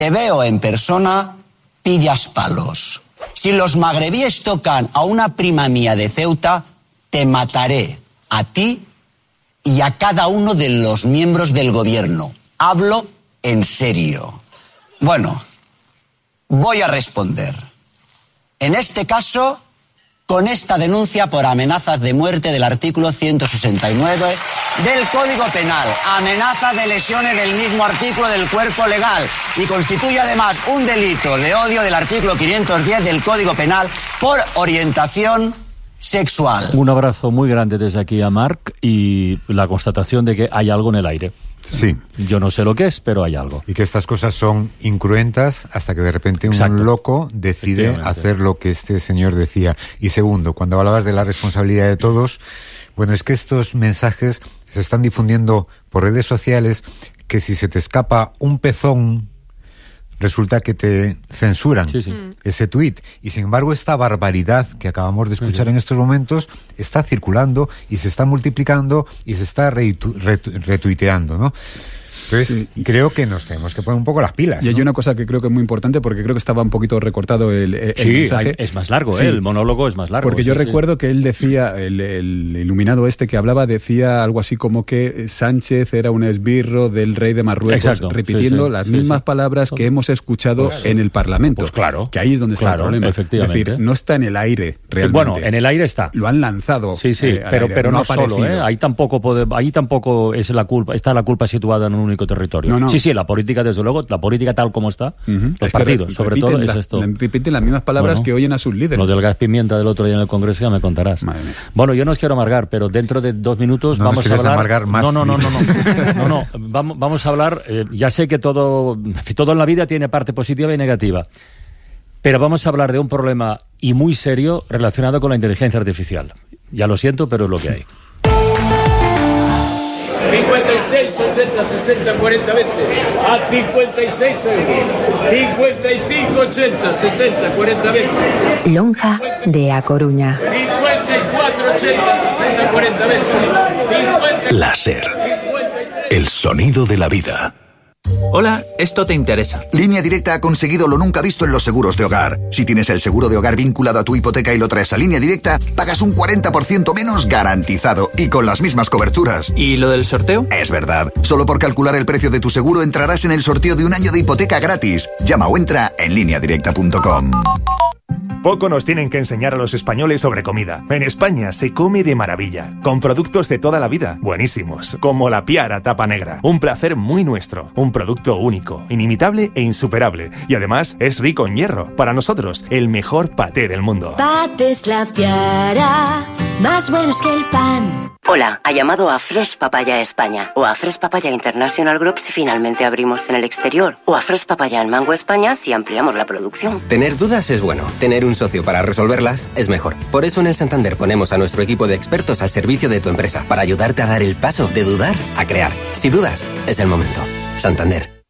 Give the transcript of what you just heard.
te veo en persona, pillas palos. Si los magrebíes tocan a una prima mía de Ceuta, te mataré a ti y a cada uno de los miembros del gobierno. Hablo en serio. Bueno, voy a responder. En este caso, con esta denuncia por amenazas de muerte del artículo 169 del Código Penal. Amenaza de lesiones del mismo artículo del cuerpo legal y constituye además un delito de odio del artículo 510 del Código Penal por orientación sexual. Un abrazo muy grande desde aquí a Marc y la constatación de que hay algo en el aire. Sí. Yo no sé lo que es, pero hay algo. Y que estas cosas son incruentas hasta que de repente un loco decide hacer lo que este señor decía. Y segundo, cuando hablabas de la responsabilidad de todos, bueno, es que estos mensajes se están difundiendo por redes sociales que si se te escapa un pezón, resulta que te censuran ese tuit. Y sin embargo, esta barbaridad que acabamos de escuchar en estos momentos está circulando y se está multiplicando y se está retuiteando, ¿no? Entonces, creo que nos tenemos que poner un poco las pilas, Y hay ¿no? una cosa que creo que es muy importante, porque creo que estaba un poquito recortado el mensaje. Es más largo, el monólogo es más largo. Porque yo recuerdo que él decía, el iluminado este que hablaba, decía algo así como que Sánchez era un esbirro del rey de Marruecos, repitiendo las mismas palabras que hemos escuchado en el Parlamento. Pues claro. Que ahí es donde está el problema. Efectivamente. Es decir, no está en el aire realmente. Bueno, en el aire está. Lo han lanzado. Pero no solo, ¿eh? Ahí tampoco es la culpa, está la culpa situada en un único territorio. No. Sí, la política, desde luego, la política tal como está, los partidos, sobre todo, es esto. Repiten las mismas palabras que oyen a sus líderes. Lo del gas pimienta del otro día en el Congreso ya me contarás. Bueno, yo no os quiero amargar, pero dentro de 2 minutos vamos a hablar... amargar más. No. Vamos a hablar... ya sé que todo en la vida tiene parte positiva y negativa, pero vamos a hablar de un problema y muy serio relacionado con la inteligencia artificial. Ya lo siento, pero es lo que hay. 56, 80, 60, 40, 20. A 56 euros. 55, 80, 60, 40, 20. Lonja de A Coruña. 54, 80, 60, 40, 20. 50, Láser. El sonido de la vida. Hola, esto te interesa. Línea Directa ha conseguido lo nunca visto en los seguros de hogar. Si tienes el seguro de hogar vinculado a tu hipoteca y lo traes a Línea Directa, pagas un 40% menos garantizado y con las mismas coberturas. ¿Y lo del sorteo? Es verdad. Solo por calcular el precio de tu seguro entrarás en el sorteo de un año de hipoteca gratis. Llama o entra en lineadirecta.com. Poco nos tienen que enseñar a los españoles sobre comida. En España se come de maravilla, con productos de toda la vida, buenísimos, como la Piara Tapa Negra. Un placer muy nuestro, un producto único, inimitable e insuperable. Y además es rico en hierro. Para nosotros, el mejor paté del mundo. Patés La Piara, más buenos que el pan. Hola, ha llamado a Fresh Papaya España o a Fresh Papaya International Group si finalmente abrimos en el exterior o a Fresh Papaya en Mango España si ampliamos la producción. Tener dudas es bueno, tener un socio para resolverlas es mejor. Por eso en el Santander ponemos a nuestro equipo de expertos al servicio de tu empresa para ayudarte a dar el paso de dudar a crear. Si dudas, es el momento. Santander.